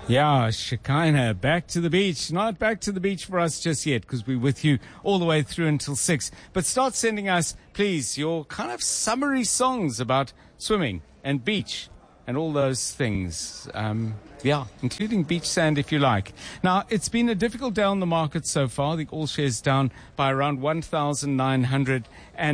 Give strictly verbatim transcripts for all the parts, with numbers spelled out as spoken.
Yeah, Shekinah, back to the beach. Not back to the beach for us just yet, because we're with you all the way through until six. But start sending us, please, your kind of summary songs about swimming and beach and all those things. Um, yeah, including beach sand if you like. Now, it's been a difficult day on the market so far. The all shares down by around one thousand nine hundred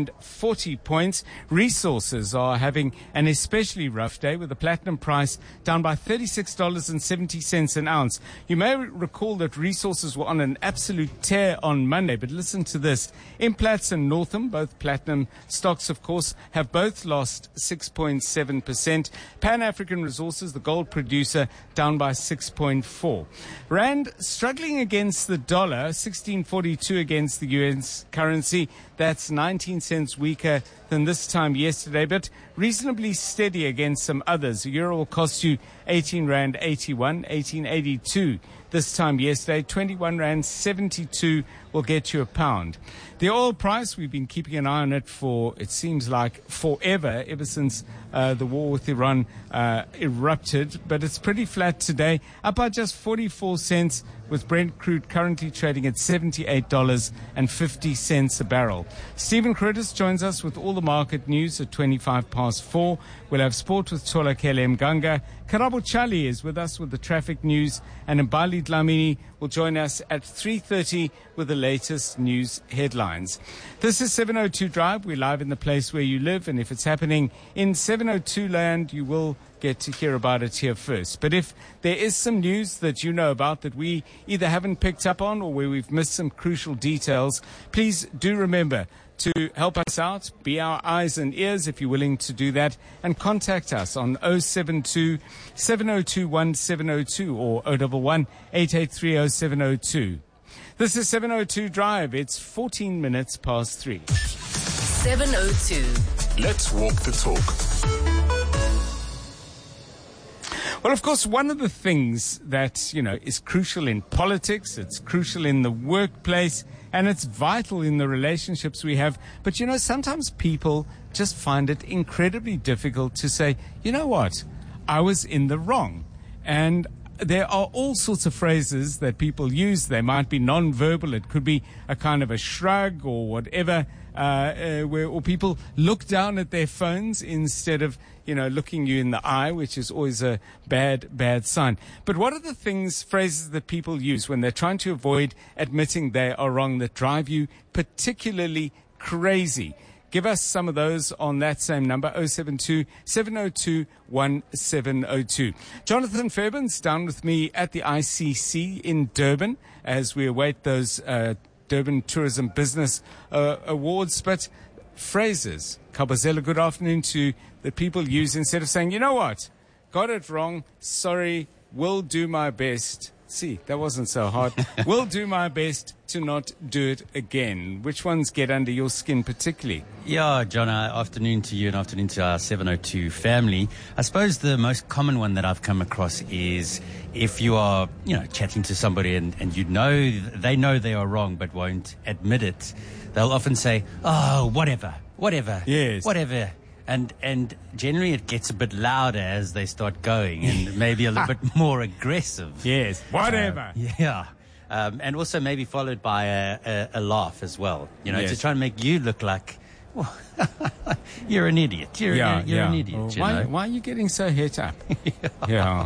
forty points. Resources are having an especially rough day with the platinum price down by thirty-six dollars and seventy cents an ounce. You may recall that resources were on an absolute tear on Monday, but listen to this. Implats and Northam, both platinum stocks, of course, have both lost six point seven percent. Pan African Resources, the gold producer, down by six point four. Rand struggling against the dollar, sixteen forty-two against the U S currency. That's nineteen cents weaker than this time yesterday, but reasonably steady against some others. A euro will cost you eighteen rand eighty-one, eighteen eighty-two this time yesterday. twenty-one rand seventy-two will get you a pound. The oil price, we've been keeping an eye on it for, it seems like, forever, ever since uh, the war with Iran uh, erupted, but it's pretty flat today, up by just forty-four cents, with Brent crude currently trading at seventy-eight dollars and fifty cents a barrel. Stephen Curtis joins us with all the market news at twenty-five past four. We'll have sport with Tolakele Mganga. Karabo Chali is with us with the traffic news, and Mbali Dlamini will join us at three thirty with the latest news headlines. This is seven oh two Drive. We're live in the place where you live, and if it's happening in seven oh two land, you will get to hear about it here first. But if there is some news that you know about that we either haven't picked up on or where we've missed some crucial details, please do remember to help us out, be our eyes and ears if you're willing to do that, and contact us on oh seven two, seven oh two, one seven oh two or oh one one, eight eight three, oh seven oh two. This is seven oh two Drive. It's fourteen minutes past three. seven oh two. Let's walk the talk. Well, of course, one of the things that, you know, is crucial in politics, it's crucial in the workplace, and it's vital in the relationships we have. But, you know, sometimes people just find it incredibly difficult to say, you know what, I was in the wrong. And there are all sorts of phrases that people use. They might be non-verbal. It could be a kind of a shrug or whatever, uh, uh, where or people look down at their phones instead of, you know, looking you in the eye, which is always a bad, bad sign. But what are the things, phrases that people use when they're trying to avoid admitting they are wrong that drive you particularly crazy? Give us some of those on that same number, oh seven two, seven oh two, one seven oh two. Jonathan Fairbairn's down with me at the I C C in Durban as we await those uh, Durban Tourism Business uh, Awards. But phrases, Kabazela, good afternoon, to the people use instead of saying, you know what, got it wrong, sorry, will do my best. See, that wasn't so hard. Will do my best to not do it again. Which ones get under your skin particularly? Yeah, John, uh, afternoon to you and afternoon to our seven oh two family. I suppose the most common one that I've come across is if you are, you know, chatting to somebody and, and you know, they know they are wrong but won't admit it. They'll often say, oh, whatever, whatever, yes, whatever. And and generally it gets a bit louder as they start going and maybe a little bit more aggressive. Yes, whatever. Uh, yeah. Um, and also maybe followed by a, a, a laugh as well, you know, yes, to try and make you look like, well, you're an idiot. You're, yeah, you're, you're yeah. an idiot. Well, you why, know? why are you getting so hit up? yeah. yeah.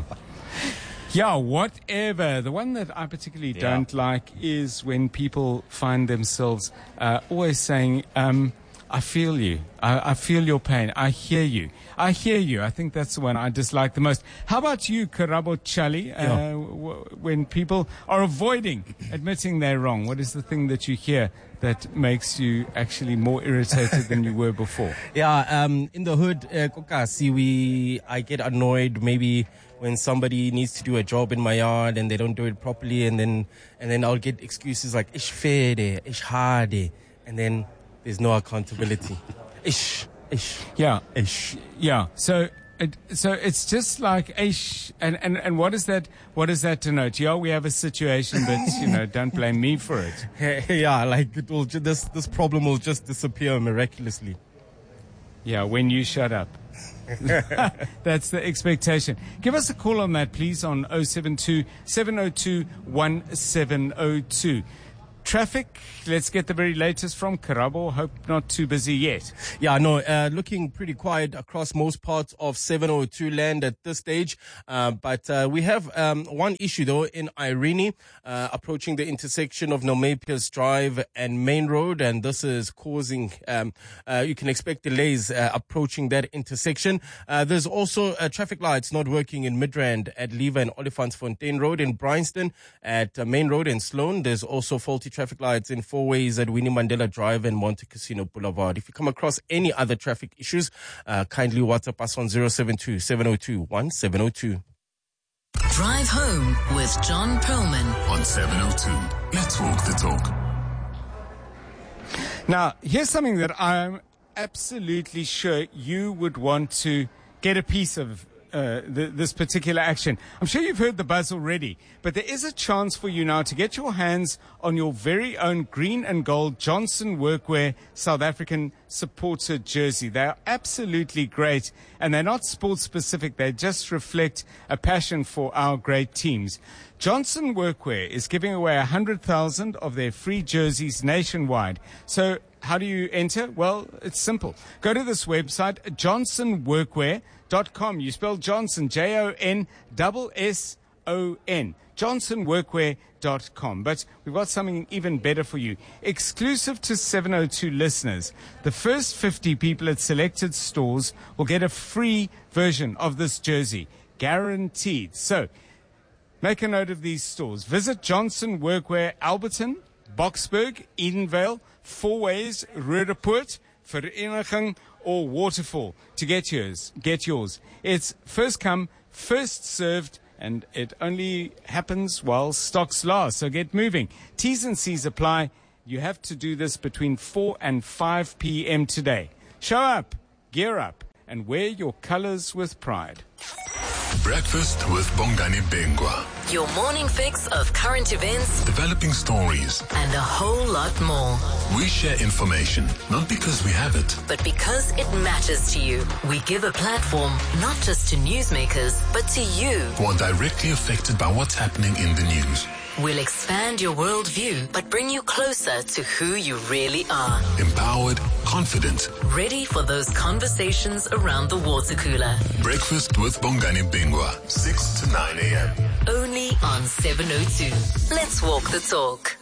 Yeah, whatever. The one that I particularly Yeah. don't like is when people find themselves uh, always saying, um, I feel you. I, I feel your pain. I hear you. I hear you. I think that's the one I dislike the most. How about you, Karabo Chali? Uh, Yeah. w- when people are avoiding admitting they're wrong, what is the thing that you hear that makes you actually more irritated than you were before? Yeah, um, in the hood, uh, Kokasi, we, I get annoyed maybe when somebody needs to do a job in my yard and they don't do it properly, and then, and then I'll get excuses like, ish fede, ish hade, and then there's no accountability. Ish, ish. Yeah. Ish. Yeah. So, it, so it's just like, ish, and, and, and what is that, what does that denote? Yeah, we have a situation, but, you know, don't blame me for it. Yeah, like it will, ju- this, this problem will just disappear miraculously. Yeah, when you shut up. That's the expectation. Give us a call on that, please, on oh seven two, seven oh two, one seven oh two. Traffic, let's get the very latest from Karabo. Hope not too busy yet. Yeah, no, uh, looking pretty quiet across most parts of seven oh two land at this stage. Uh, but uh, we have um, one issue, though, in Irene, uh, approaching the intersection of Nomapius Drive and Main Road. And this is causing, um, uh, you can expect delays uh, approaching that intersection. Uh, there's also uh, traffic lights not working in Midrand at Lever and Olifantsfontein Road in Bryanston, at uh, Main Road in Sloan. There's also faulty traffic lights in four ways at Winnie Mandela Drive and Monte Casino Boulevard. If you come across any other traffic issues, uh, kindly WhatsApp us on zero seven two, seven oh two, one seven oh two. Drive home with John Perlman on seven oh two. Let's walk the talk. Now, here's something that I'm absolutely sure you would want to get a piece of. Uh, the, this particular action. I'm sure you've heard the buzz already, but there is a chance for you now to get your hands on your very own green and gold Johnson Workwear South African supporter jersey. They are absolutely great, and they're not sports specific. They just reflect a passion for our great teams. Johnson Workwear is giving away one hundred thousand of their free jerseys nationwide. So how do you enter? Well, it's simple. Go to this website, johnson workwear dot com. You spell Johnson, J O N S S O N. johnson workwear dot com. But we've got something even better for you. Exclusive to seven oh two listeners, the first fifty people at selected stores will get a free version of this jersey. Guaranteed. So, make a note of these stores. Visit Johnson Workwear Alberton, Boksburg, Edenvale, Fourways, Roodepoort, Vereniging, or Waterfall to get yours. Get yours. It's first come, first served, and it only happens while stocks last. So get moving. T's and C's apply. You have to do this between four and five p.m. today. Show up, gear up, and wear your colors with pride. Breakfast with Bongani Bengwa. Your morning fix of current events, Developing stories, and a whole lot more. We share information, not because we have it, but because it matters to you. We give a platform not just to newsmakers, but to you, who are directly affected by what's happening in the news. We'll expand your worldview, but bring you closer to who you really are. Empowered, confident, ready for those conversations around the water cooler. Breakfast with Bongani Bengwa, six to nine a.m. Only on seven oh two. Let's walk the talk.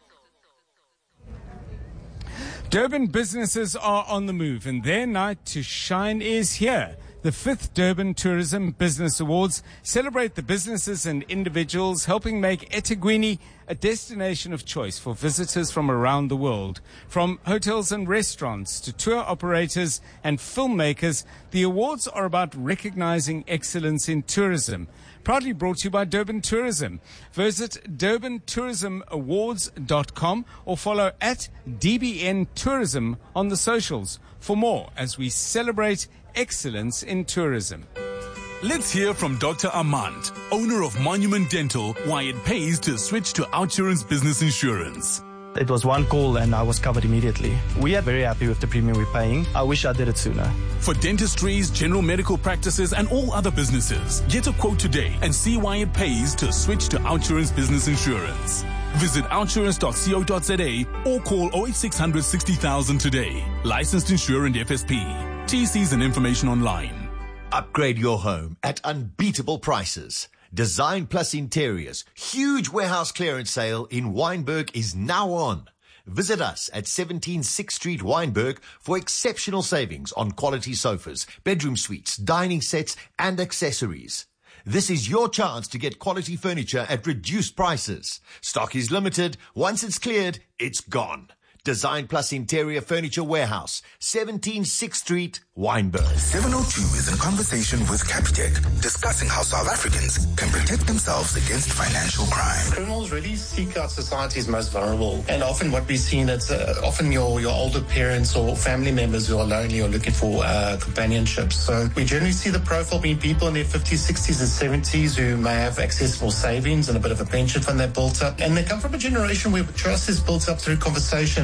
Durban businesses are on the move, and their night to shine is here. The fifth Durban Tourism Business Awards celebrate the businesses and individuals helping make eThekwini a destination of choice for visitors from around the world. From hotels and restaurants to tour operators and filmmakers, the awards are about recognizing excellence in tourism. Proudly brought to you by Durban Tourism. Visit durban tourism awards dot com or follow at D B N Tourism on the socials for more as we celebrate excellence in tourism. Let's hear from Doctor Armand, owner of Monument Dental, why it pays to switch to OUTsurance Business Insurance. It was one call and I was covered immediately. We are very happy with the premium we're paying. I wish I did it sooner. For dentistries, general medical practices and all other businesses, get a quote today and see why it pays to switch to OUTsurance Business Insurance. Visit outsurance dot co dot za or call oh eight six hundred sixty thousand today. Licensed insurer and F S P. T Cs and information online. Upgrade your home at unbeatable prices. Design Plus Interiors, huge warehouse clearance sale in Wynberg is now on. Visit us at seventeen sixth Street Wynberg for exceptional savings on quality sofas, bedroom suites, dining sets and accessories. This is your chance to get quality furniture at reduced prices. Stock is limited. Once it's cleared, it's gone. Design Plus Interior Furniture Warehouse, seventeen sixth Street, Wynberg. seven oh two is in conversation with Capitec, discussing how South Africans can protect themselves against financial crime. Criminals really seek out society's most vulnerable. And often what we've seen is uh, often your, your older parents or family members who are lonely or looking for uh, companionship. So we generally see the profile being people in their fifties, sixties and seventies who may have accessible savings and a bit of a pension fund they've built up. And they come from a generation where trust is built up through conversation and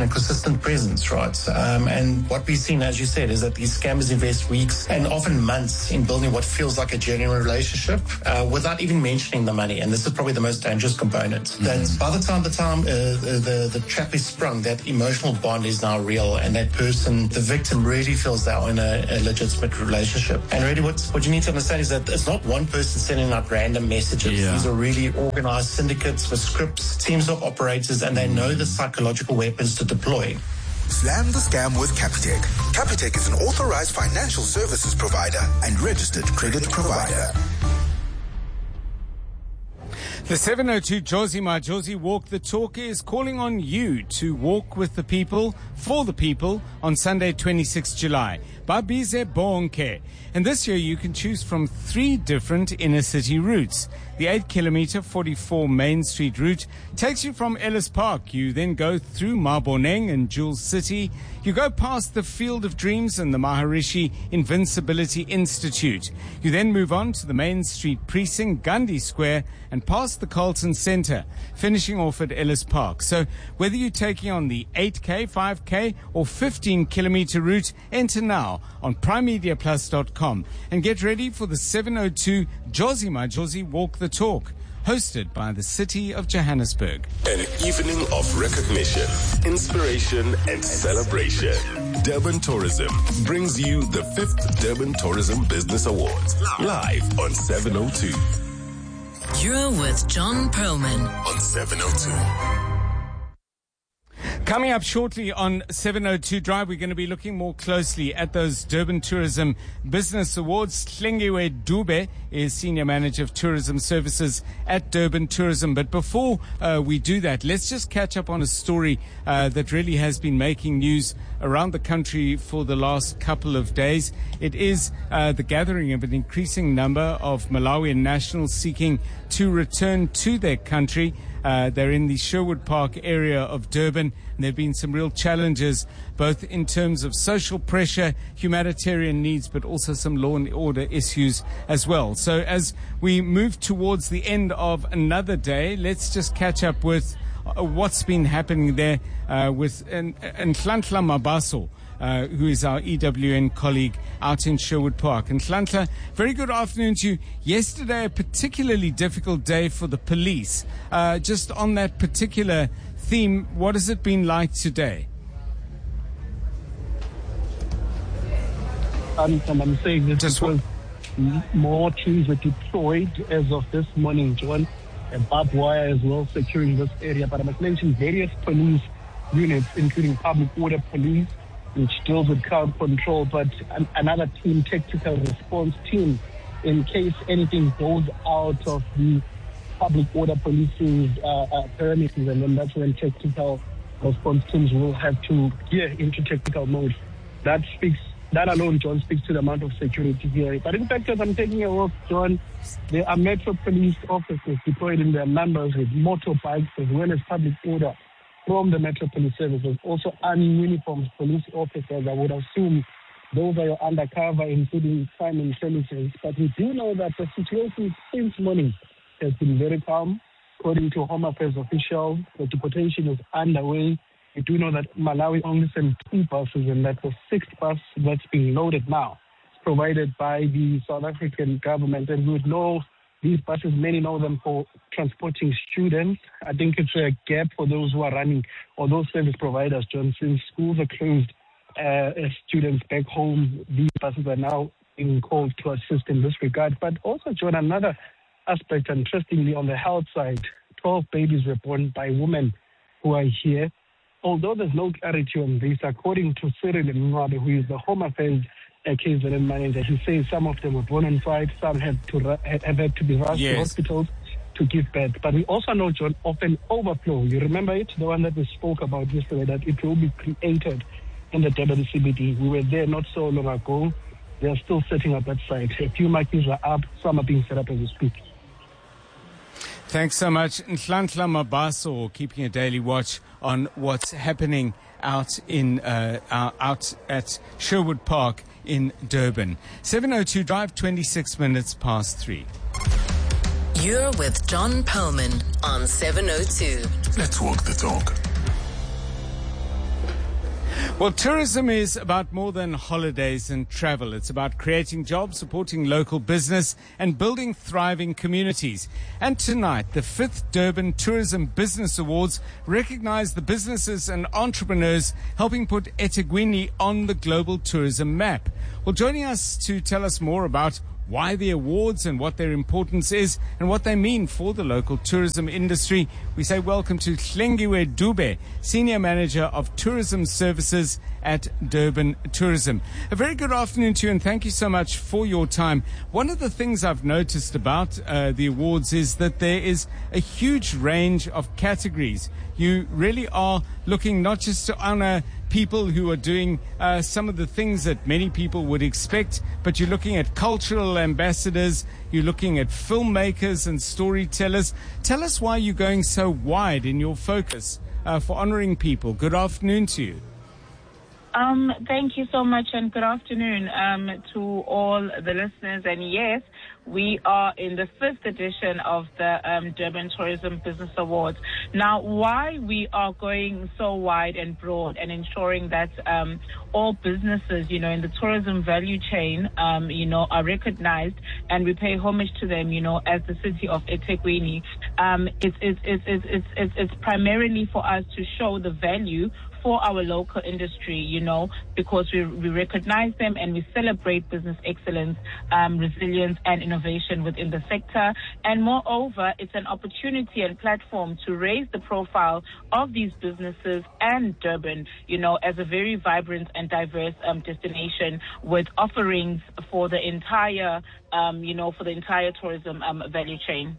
and consistent presence, right? Um, and what we've seen, as you said, is that these scammers invest weeks and often months in building what feels like a genuine relationship uh, without even mentioning the money. And this is probably the most dangerous component. Mm-hmm. That by the time the time uh, the, the trap is sprung, that emotional bond is now real, and that person, the victim, really feels they're in a, a legitimate relationship. And really what, what you need to understand is that it's not one person sending out random messages. Yeah. These are really organized syndicates with scripts, teams of operators, and they know the psychological weapons to deploy. Slam the scam with Capitec. Capitec is an authorized financial services provider and registered credit provider. The seven oh two Jozi Majozi Walk the Talk is calling on you to walk with the people, for the people, on Sunday, twenty-sixth of July. Babize Bonke. And this year you can choose from three different inner city routes. The eight kilometer, forty-four Main Street route takes you from Ellis Park. You then go through Maboneng and Jules City. You go past the Field of Dreams and the Maharishi Invincibility Institute. You then move on to the Main Street precinct, Gandhi Square, and past the Carlton Centre, finishing off at Ellis Park. So whether you're taking on the eight K, five K or fifteen kilometer route, enter now on prime media plus dot com and get ready for the seven oh two Jozi Majozi Walk the Talk, hosted by the City of Johannesburg. An evening of recognition, inspiration, and celebration. Durban Tourism brings you the fifth Durban Tourism Business Awards, live on seven oh two. You're with John Perlman on seven oh two. Coming up shortly on seven oh two Drive, we're going to be looking more closely at those Durban Tourism Business Awards. Hlengiwe Dube is Senior Manager of Tourism Services at Durban Tourism. But before uh, we do that, let's just catch up on a story uh, that really has been making news around the country for the last couple of days. It is uh, the gathering of an increasing number of Malawian nationals seeking to return to their country. Uh, they're in the Sherwood Park area of Durban, and there have been some real challenges, both in terms of social pressure, humanitarian needs, but also some law and order issues as well. So as we move towards the end of another day, let's just catch up with uh, what's been happening there uh, with Nhlanhla Mabaso, Uh, who is our E W N colleague out in Sherwood Park. And Nhlanhla, very good afternoon to you. Yesterday, a particularly difficult day for the police. Uh, just on that particular theme, what has it been like today? Um, and I'm saying this just because w- more teams were deployed as of this morning, John, and barbed wire as well securing this area. But I must mention various police units, including public order police, which deals with crowd control, but an, another team, tactical response team, in case anything goes out of the public order police's uh, uh, parameters, and then that's when tactical response teams will have to gear into tactical mode. That speaks, that alone, John, speaks to the amount of security here. But in fact, as I'm taking a walk, John, there are Metro Police officers deployed in their numbers with motorbikes as well as public order from the Metro Police Services, also army uniforms, police officers. I would assume those are your undercover, including crime intelligence. But we do know that the situation since morning has been very calm. According to Home Affairs officials, the deportation is underway. We do know that Malawi only sent two buses, and that the sixth bus that's being loaded now is provided by the South African government. And we would know these buses, many know them for transporting students. I think it's a gap for those who are running, or those service providers, John. Since schools are closed, uh, as students back home, these buses are now being called to assist in this regard. But also, John, another aspect, interestingly, on the health side, twelve babies were born by women who are here. Although there's no clarity on this, according to Cyril Mngwabe, who is the Home Affairs a K Z N manager, he says some of them were born on site, some had to have had to be rushed yes. to hospitals to give birth. But we also know, John, of an overflow. You remember it, the one that we spoke about yesterday, that it will be created in the Durban C B D. We were there not so long ago. They are still setting up that site. A few markings are up, some are being set up as we speak. Thanks so much, Nhlanhla Mabaso, keeping a daily watch on what's happening out in uh, uh, out at Sherwood Park in Durban. seven oh two Drive, twenty-six minutes past three. You're with John Perlman on seven oh two. Let's walk the talk. Well, tourism is about more than holidays and travel. It's about creating jobs, supporting local business, and building thriving communities. And tonight, the fifth Durban Tourism Business Awards recognize the businesses and entrepreneurs helping put eThekwini on the global tourism map. Well, joining us to tell us more about why the awards and what their importance is and what they mean for the local tourism industry, we say welcome to Hlengiwe Dube, Senior Manager of Tourism Services at Durban Tourism. A very good afternoon to you, and thank you so much for your time. One of the things I've noticed about uh, the awards is that there is a huge range of categories. You really are looking not just to honor people who are doing uh, some of the things that many people would expect, but you're looking at cultural ambassadors, you're looking at filmmakers and storytellers. Tell us why you're going so wide in your focus uh, for honoring people. Good afternoon to you. Um, thank you so much, and good afternoon um, to all the listeners. And yes, we are in the fifth edition of the um, Durban Tourism Business Awards. Now, why we are going so wide and broad and ensuring that um, all businesses, you know, in the tourism value chain, um, you know, are recognized and we pay homage to them, you know, as the city of eThekwini. Um, it's, it's, it's, it's, it's, it's, it's primarily for us to show the value for our local industry, you know, because we, we recognize them and we celebrate business excellence, um, resilience and innovation within the sector. And moreover, it's an opportunity and platform to raise the profile of these businesses and Durban, you know, as a very vibrant and diverse um, destination with offerings for the entire, um, you know, for the entire tourism um, value chain.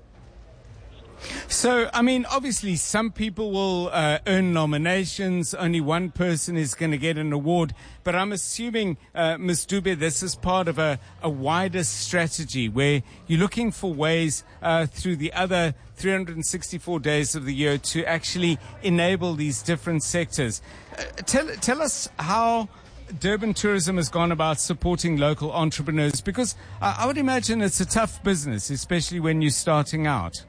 So, I mean, obviously some people will uh, earn nominations. Only one person is going to get an award. But I'm assuming, uh, Miz Dube, this is part of a, a wider strategy where you're looking for ways uh, through the other three hundred sixty-four days of the year to actually enable these different sectors. Uh, tell, tell us how Durban Tourism has gone about supporting local entrepreneurs, because uh, I would imagine it's a tough business, especially when you're starting out.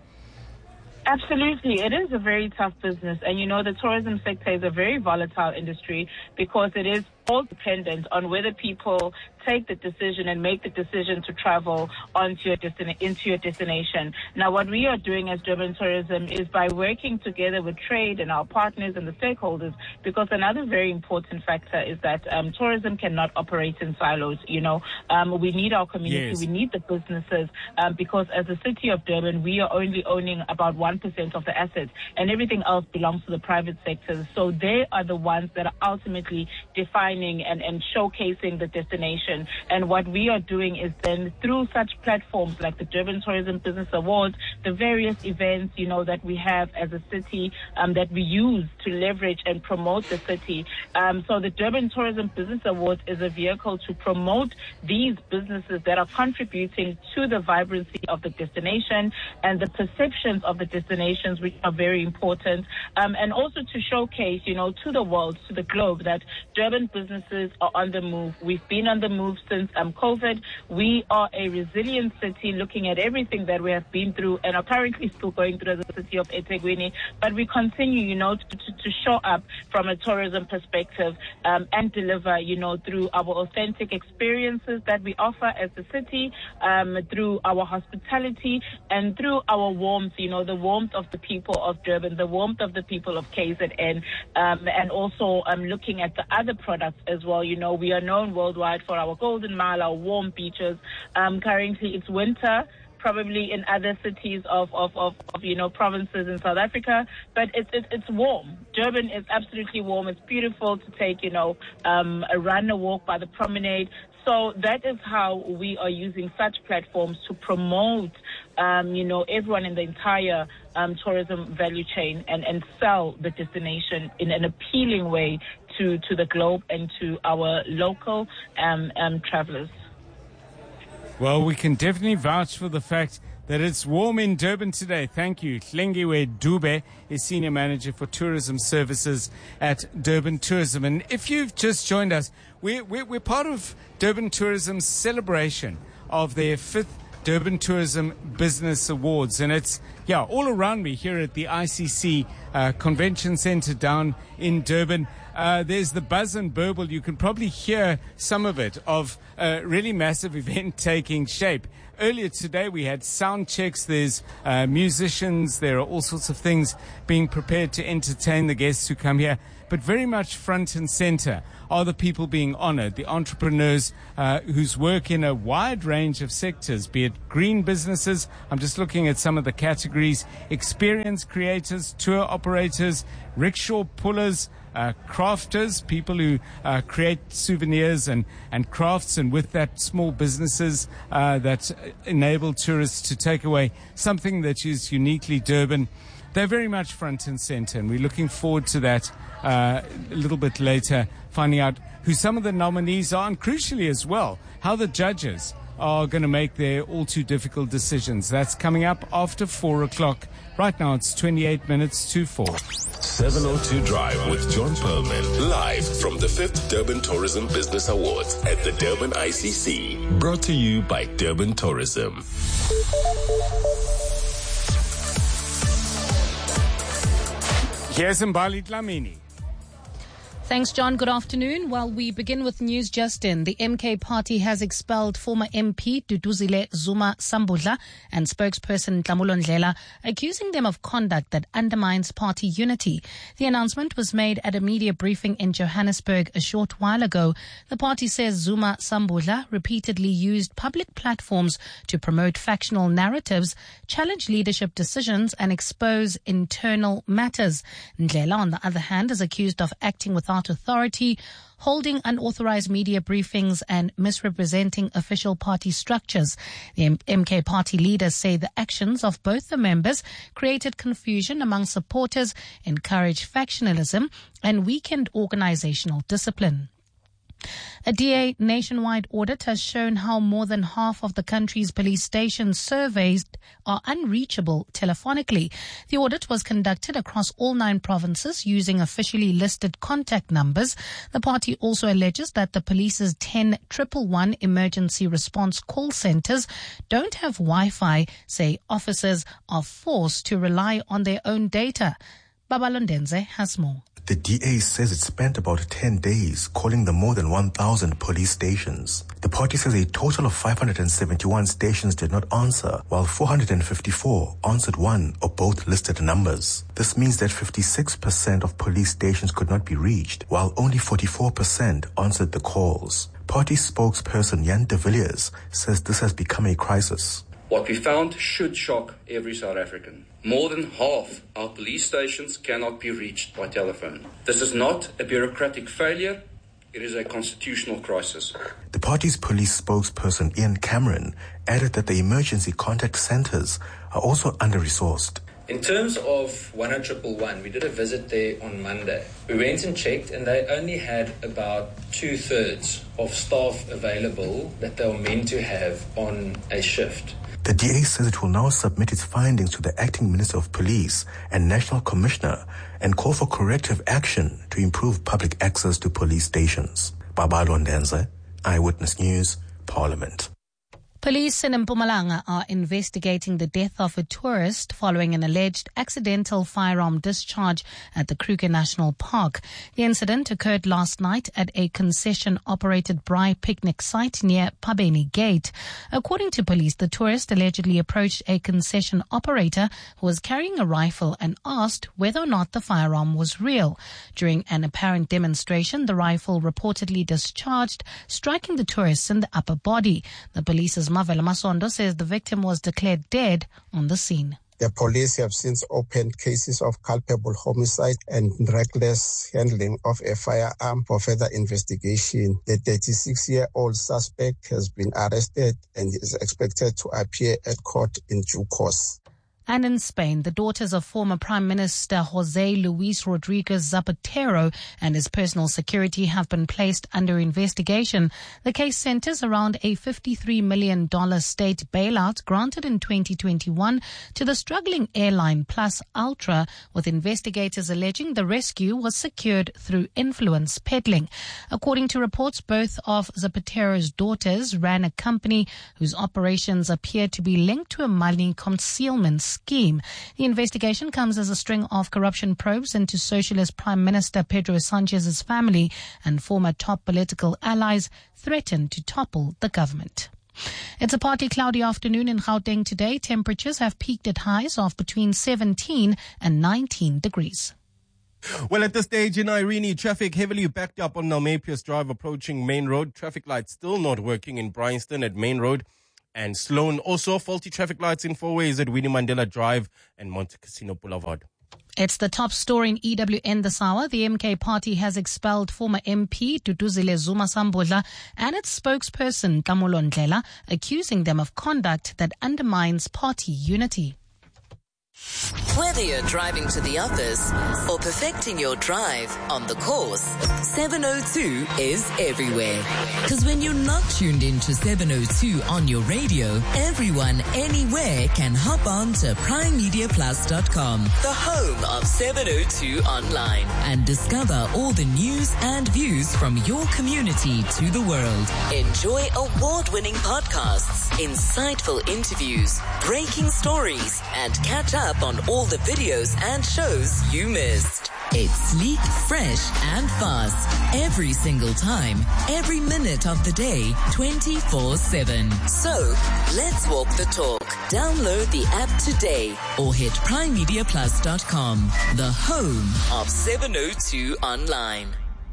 Absolutely. It is a very tough business. And, you know, the tourism sector is a very volatile industry because it is all dependent on whether people take the decision and make the decision to travel onto your destina- into your destination. Now, what we are doing as Durban Tourism is by working together with trade and our partners and the stakeholders, because another very important factor is that um, tourism cannot operate in silos. You know, um, we need our community, yes. we need the businesses, um, because as the city of Durban, we are only owning about one percent of the assets, and everything else belongs to the private sector. So they are the ones that are ultimately defining and, and showcasing the destination. And what we are doing is then through such platforms like the Durban Tourism Business Awards, the various events, you know, that we have as a city, um, that we use to leverage and promote the city. Um, so the Durban Tourism Business Awards is a vehicle to promote these businesses that are contributing to the vibrancy of the destination and the perceptions of the destinations, which are very important, um, and also to showcase, you know, to the world, to the globe, that Durban businesses are on the move. We've been on the move since um, COVID. We are a resilient city, looking at everything that we have been through and are currently still going through as a city of eThekwini. But we continue, you know, to, to, to show up from a tourism perspective um, and deliver, you know, through our authentic experiences that we offer as a city, um, through our hospitality and through our warmth, you know, the warmth of the people of Durban, the warmth of the people of K Z N, um, and also um, looking at the other products as well. You know, we are known worldwide for our Golden Mile, our warm beaches. Um, currently, it's winter, probably in other cities of, of, of, of, you know, provinces in South Africa, but it's, it's, it's warm. Durban is absolutely warm. It's beautiful to take, you know, um, a run, a walk by the promenade. So that is how we are using such platforms to promote, um, you know, everyone in the entire um, tourism value chain and, and sell the destination in an appealing way to, to the globe and to our local um, um, travelers. Well, we can definitely vouch for the fact that it's warm in Durban today. Thank you. Hlengiwe Dube is Senior Manager for Tourism Services at Durban Tourism. And if you've just joined us, we're, we're, we're part of Durban Tourism's celebration of their fifth Durban Tourism Business Awards. And it's, yeah, all around me here at the I C C uh, Convention Center down in Durban. Uh, Uh, there's the buzz and burble. You can probably hear some of it of a really massive event taking shape. Earlier today, we had sound checks. There's uh, musicians. There are all sorts of things being prepared to entertain the guests who come here. But very much front and center are the people being honored, the entrepreneurs uh, whose work in a wide range of sectors, be it green businesses. I'm just looking at some of the categories: experience creators, tour operators, rickshaw pullers, Uh, crafters, people who uh, create souvenirs and, and crafts, and with that, small businesses uh, that enable tourists to take away something that is uniquely Durban. They're very much front and center, and we're looking forward to that uh, a little bit later, finding out who some of the nominees are, and crucially as well, how the judges are going to make their all too difficult decisions. That's coming up after four o'clock. Right now it's twenty-eight minutes to four. seven oh two Drive with John Perlman, live from the fifth Durban Tourism Business Awards at the Durban I C C. Brought to you by Durban Tourism. Here's Mbali Dlamini. Thanks, John. Good afternoon. Well, we begin with news just in. The M K party has expelled former M P Duduzile Zuma Sambudla and spokesperson Tlamulo Ndlela, accusing them of conduct that undermines party unity. The announcement was made at a media briefing in Johannesburg a short while ago. The party says Zuma Sambudla repeatedly used public platforms to promote factional narratives, challenge leadership decisions, and expose internal matters. Ndlela, on the other hand, is accused of acting without authority, holding unauthorized media briefings, and misrepresenting official party structures. The M K party leaders say the actions of both the members created confusion among supporters, encouraged factionalism, and weakened organizational discipline. A D A nationwide audit has shown how more than half of the country's police stations surveyed are unreachable telephonically. The audit was conducted across all nine provinces using officially listed contact numbers. The party also alleges that the police's ten one one one emergency response call centers don't have Wi-Fi, say officers are forced to rely on their own data. Babalondenze has more. The D A says it spent about ten days calling the more than one thousand police stations. The party says a total of five hundred seventy-one stations did not answer, while four hundred fifty-four answered one or both listed numbers. This means that fifty-six percent of police stations could not be reached, while only forty-four percent answered the calls. Party spokesperson Jan de Villiers says this has become a crisis. What we found should shock every South African. More than half our police stations cannot be reached by telephone. This is not a bureaucratic failure, it is a constitutional crisis. The party's police spokesperson Ian Cameron added that the emergency contact centers are also under-resourced. In terms of one oh one one, we did a visit there on Monday. We went and checked, and they only had about two-thirds of staff available that they were meant to have on a shift. The D A says it will now submit its findings to the Acting Minister of Police and National Commissioner and call for corrective action to improve public access to police stations. Babalo Ndenze, Eyewitness News, Parliament. Police in Mpumalanga are investigating the death of a tourist following an alleged accidental firearm discharge at the Kruger National Park. The incident occurred last night at a concession-operated braai picnic site near Pabeni Gate. According to police, the tourist allegedly approached a concession operator who was carrying a rifle and asked whether or not the firearm was real. During an apparent demonstration, the rifle reportedly discharged, striking the tourist in the upper body. The police's Mavela Masondo says the victim was declared dead on the scene. The police have since opened cases of culpable homicide and reckless handling of a firearm for further investigation. The thirty-six-year-old suspect has been arrested and is expected to appear at court in due course. And in Spain, the daughters of former Prime Minister José Luis Rodríguez Zapatero and his personal security have been placed under investigation. The case centers around a fifty-three million dollars state bailout granted in twenty twenty-one to the struggling airline Plus Ultra, with investigators alleging the rescue was secured through influence peddling. According to reports, both of Zapatero's daughters ran a company whose operations appear to be linked to a money concealment scheme. scheme. The investigation comes as a string of corruption probes into Socialist Prime Minister Pedro Sanchez's family and former top political allies threatened to topple the government. It's a partly cloudy afternoon in Gauteng today. Temperatures have peaked at highs of between seventeen and nineteen degrees. Well, at this stage in Irene, traffic heavily backed up on Nalmepius Drive approaching Main Road. Traffic lights still not working in Bryanston at Main Road and Sloan. Also, faulty traffic lights in four ways at Winnie Mandela Drive and Monte Cassino Boulevard. It's the top story in E W N this hour. The M K party has expelled former M P Duduzile Zuma Sambodla and its spokesperson Nhlamulo Ndlela, accusing them of conduct that undermines party unity. Whether you're driving to the office or perfecting your drive on the course, seven oh two is everywhere. Because when you're not tuned into seven oh two on your radio, everyone, anywhere can hop on to prime media plus dot com, the home of seven oh two online, and discover all the news and views from your community to the world. Enjoy award-winning podcasts, insightful interviews, breaking stories, and catch up on all the videos and shows you missed. It's sleek, fresh, and fast. Every single time, every minute of the day, twenty-four seven. So, let's walk the talk. Download the app today or hit prime media plus dot com, the home of seven oh two online.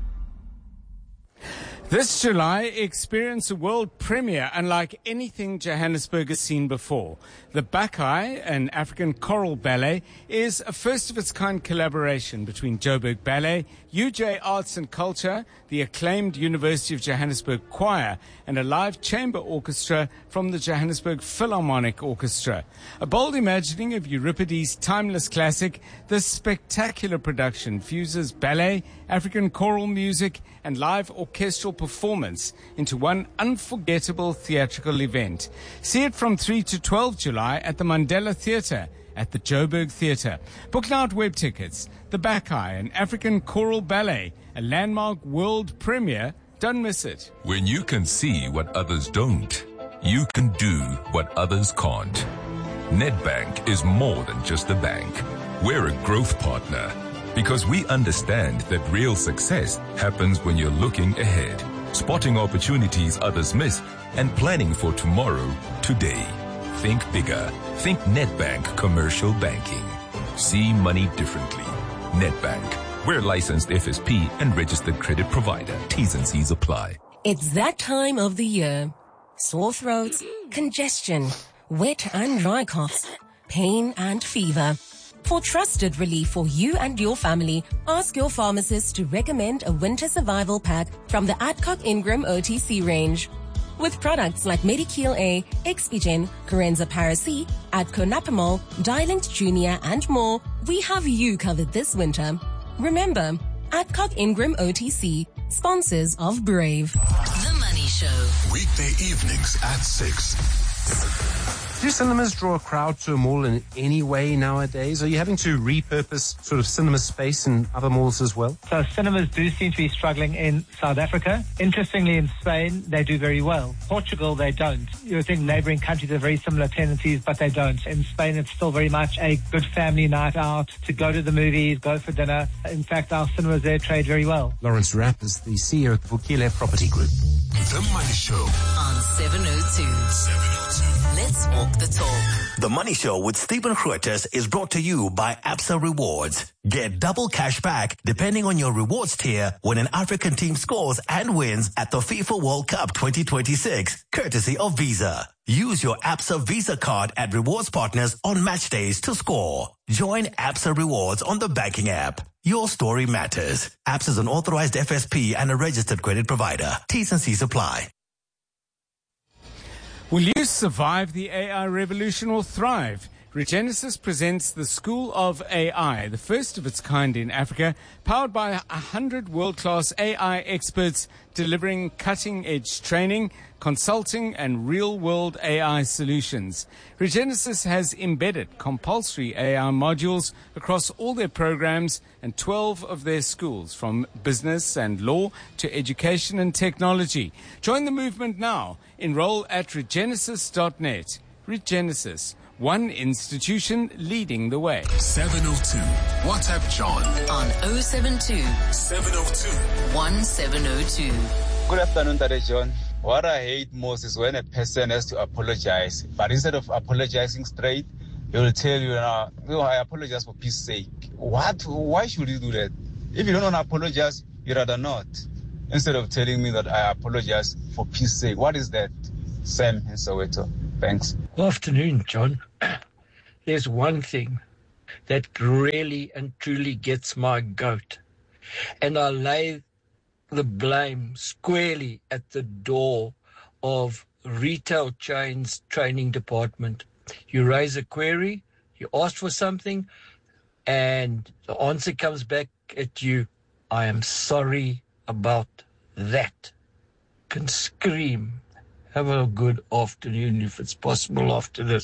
This July, experience a world premiere unlike anything Johannesburg has seen before. The Bacchae, an African choral ballet, is a first-of-its-kind collaboration between Joburg Ballet, U J Arts and Culture, the acclaimed University of Johannesburg Choir, and a live chamber orchestra from the Johannesburg Philharmonic Orchestra. A bold imagining of Euripides' timeless classic, this spectacular production fuses ballet, African choral music, and live orchestral performance into one unforgettable theatrical event. See it from three to twelve July at the Mandela Theatre at the Joburg Theatre. Book now at web tickets. The Bacchae, an African choral ballet, a landmark world premiere. Don't miss it. When you can see what others don't, you can do what others can't. Nedbank is more than just a bank. We're a growth partner because we understand that real success happens when you're looking ahead, spotting opportunities others miss, and planning for tomorrow, today. Think bigger. Think Nedbank Commercial Banking. See money differently. Nedbank. We're licensed F S P and registered credit provider. T's and C's apply. It's that time of the year. Sore throats, congestion, wet and dry coughs, pain and fever. For trusted relief for you and your family, ask your pharmacist to recommend a winter survival pack from the Adcock Ingram O T C range. With products like Medikil A, Expigen, Corenza Para-C, Adco Napamol, Dialint Junior, and more, we have you covered this winter. Remember, Adcock Ingram O T C, sponsors of Brave. The Money Show. Weekday evenings at six. Do cinemas draw a crowd to a mall in any way nowadays? Are you having to repurpose sort of cinema space in other malls as well? So cinemas do seem to be struggling in South Africa. Interestingly, in Spain, they do very well. Portugal, they don't. You would think neighbouring countries have very similar tendencies, but they don't. In Spain, it's still very much a good family night out to go to the movies, go for dinner. In fact, our cinemas there trade very well. Lawrence Rapp is the C E O of the Vukile Property Group. The Money Show on seven oh two. seven oh two. Let's walk the talk. The Money Show with Stephen Grootes is brought to you by Absa Rewards. Get double cash back depending on your rewards tier when an African team scores and wins at the FIFA World Cup twenty twenty-six, courtesy of Visa. Use your Absa Visa card at rewards partners on match days to score. Join Absa Rewards on the banking app. Your story matters. Absa is an authorized F S P and a registered credit provider. T's and C's apply. Will you survive the A I revolution or thrive? Regenesis presents the School of A I, the first of its kind in Africa, powered by one hundred world-class A I experts delivering cutting-edge training, consulting, and real-world A I solutions. Regenesis has embedded compulsory A I modules across all their programs and twelve of their schools, from business and law to education and technology. Join the movement now. Enroll at regenesis dot net. Regenesis. one institution leading the way. seven oh two. WhatsApp John on oh seven two, seven oh two, one seven oh two. Good afternoon, Daddy John. What I hate most is when a person has to apologize, but instead of apologizing straight, he will tell you, now, no, I apologize for peace sake. What? Why should you do that? If you don't want to apologize, you rather not. Instead of telling me that I apologize for peace sake. What is that? Sam in Soweto. Thanks. Good afternoon, John. There's one thing that really and truly gets my goat, and I lay the blame squarely at the door of retail chains training department. You raise a query, you ask for something, and the answer comes back at you, I am sorry about that. Can scream. Have a good afternoon if it's possible after this.